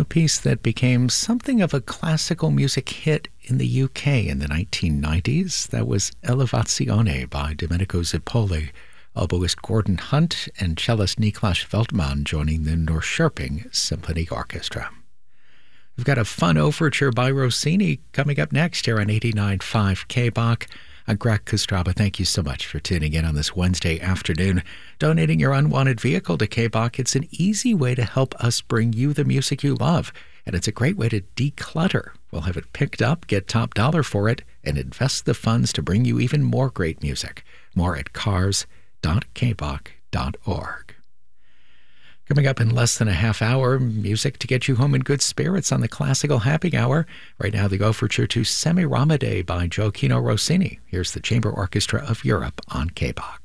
piece that became something of a classical music hit in the UK in the 1990s. That was Elevazione by Domenico Zippoli, oboist Gordon Hunt, and cellist Niklas Veltman joining the Norrköping Symphony Orchestra. We've got a fun overture by Rossini coming up next here on 89.5 KBOK. I'm Greg Kostraba. Thank you so much for tuning in on this Wednesday afternoon. Donating your unwanted vehicle to KBOK, it's an easy way to help us bring you the music you love, and it's a great way to declutter. We'll have it picked up, get top dollar for it, and invest the funds to bring you even more great music. More at cars.kbok.org. Coming up in less than a half hour, music to get you home in good spirits on the Classical Happy Hour. Right now, the overture to Semiramide by Gioacchino Rossini. Here's the Chamber Orchestra of Europe on KBOK.